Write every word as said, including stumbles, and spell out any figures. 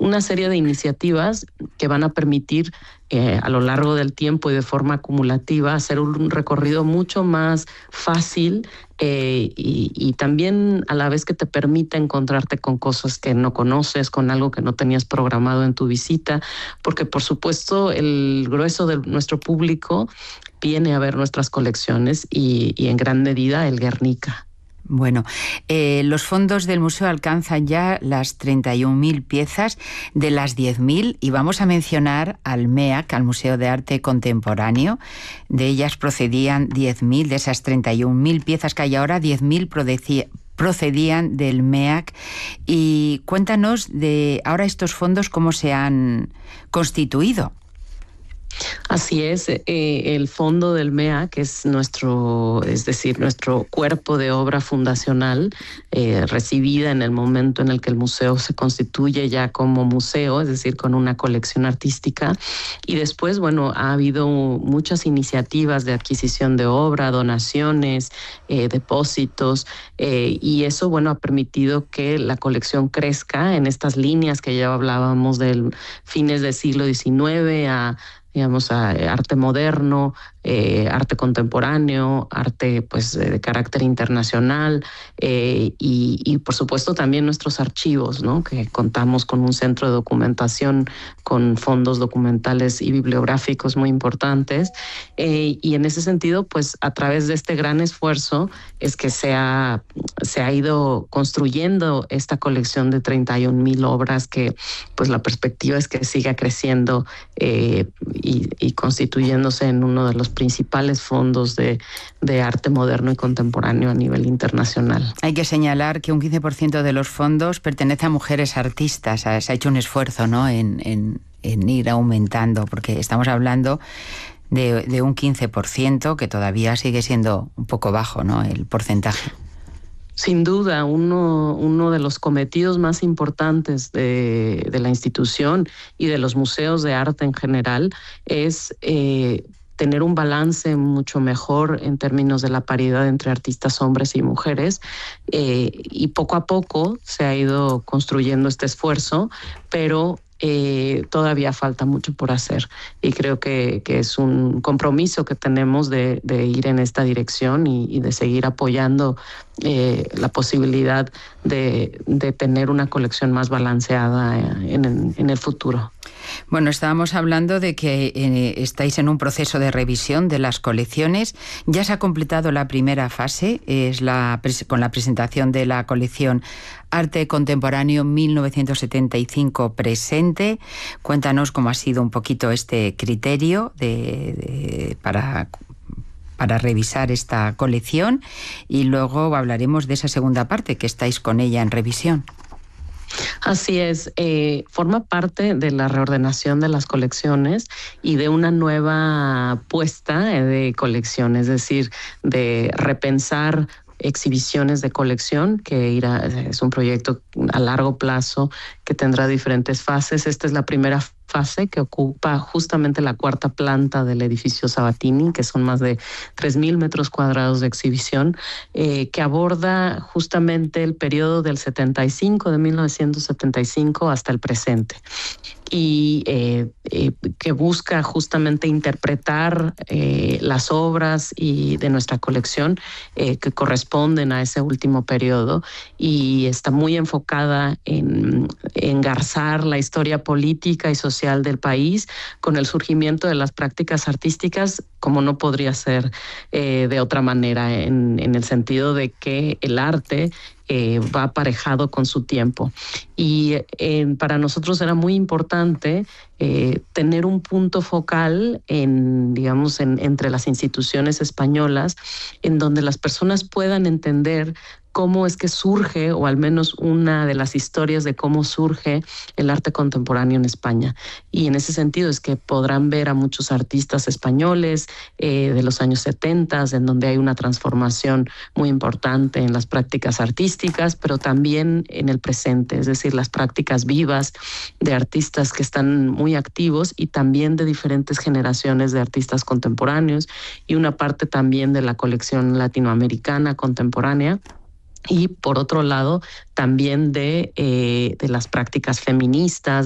una serie de iniciativas que van a permitir eh, a lo largo del tiempo y de forma acumulativa hacer un recorrido mucho más fácil eh, y, y también a la vez que te permite encontrarte con cosas que no conoces, con algo que no tenías programado en tu visita, porque por supuesto el grueso de nuestro público viene a ver nuestras colecciones y, y en gran medida el Guernica. Bueno, eh, los fondos del museo alcanzan ya las treinta y un mil piezas de las diez mil y vamos a mencionar al M E A C, al Museo de Arte Contemporáneo. De ellas procedían diez mil, de esas treinta y un mil piezas que hay ahora, diez mil procedían del M E A C. Y cuéntanos de ahora estos fondos cómo se han constituido. Así es, eh, el fondo del M E A, que es nuestro, es decir, nuestro cuerpo de obra fundacional, eh, recibida en el momento en el que el museo se constituye ya como museo, es decir, con una colección artística. Y después, bueno, ha habido muchas iniciativas de adquisición de obra, donaciones, eh, depósitos, eh, y eso, bueno, ha permitido que la colección crezca en estas líneas que ya hablábamos del fines del siglo diecinueve a digamos, a arte moderno, eh, arte contemporáneo, arte pues de carácter internacional eh, y, y por supuesto también nuestros archivos, ¿no? Que contamos con un centro de documentación con fondos documentales y bibliográficos muy importantes eh, y en ese sentido pues a través de este gran esfuerzo es que se ha, se ha ido construyendo esta colección de treinta y un mil obras que pues la perspectiva es que siga creciendo eh, y, y constituyéndose en uno de los principales fondos de, de arte moderno y contemporáneo a nivel internacional. Hay que señalar que un quince por ciento de los fondos pertenece a mujeres artistas. Se ha hecho un esfuerzo, ¿no?, en, en, en ir aumentando, porque estamos hablando de, de un quince por ciento que todavía sigue siendo un poco bajo, ¿no?, el porcentaje. Sin duda, uno, uno de los cometidos más importantes de, de la institución y de los museos de arte en general es eh, tener un balance mucho mejor en términos de la paridad entre artistas hombres y mujeres eh, y poco a poco se ha ido construyendo este esfuerzo, pero Eh, todavía falta mucho por hacer y creo que, que es un compromiso que tenemos de, de ir en esta dirección y, y de seguir apoyando eh, la posibilidad de, de tener una colección más balanceada en, en, en el futuro. Bueno, estábamos hablando de que eh, estáis en un proceso de revisión de las colecciones. Ya se ha completado la primera fase, es la con la presentación de la colección Arte Contemporáneo mil novecientos setenta y cinco presente. Cuéntanos cómo ha sido un poquito este criterio de, de, para... para revisar esta colección y luego hablaremos de esa segunda parte que estáis con ella en revisión. Así es, eh, forma parte de la reordenación de las colecciones y de una nueva puesta de colección, es decir, de repensar exhibiciones de colección, que irá, es un proyecto a largo plazo que tendrá diferentes fases. Esta es la primera fase que ocupa justamente la cuarta planta del edificio Sabatini, que son más de tres mil metros cuadrados de exhibición, eh, que aborda justamente el periodo del setenta y cinco, de mil novecientos setenta y cinco hasta el presente. Y eh, eh, que busca justamente interpretar eh, las obras y de nuestra colección eh, que corresponden a ese último periodo y está muy enfocada en engarzar la historia política y social del país con el surgimiento de las prácticas artísticas, como no podría ser eh, de otra manera, en, en el sentido de que el arte Eh, va aparejado con su tiempo. Y eh, para nosotros era muy importante eh, tener un punto focal en, digamos, en, entre las instituciones españolas, en donde las personas puedan entender cómo es que surge, o al menos una de las historias de cómo surge el arte contemporáneo en España. Y en ese sentido es que podrán ver a muchos artistas españoles eh, de los años setenta, en donde hay una transformación muy importante en las prácticas artísticas, pero también en el presente, es decir, las prácticas vivas de artistas que están muy activos y también de diferentes generaciones de artistas contemporáneos y una parte también de la colección latinoamericana contemporánea. Y por otro lado, también de, eh, de las prácticas feministas,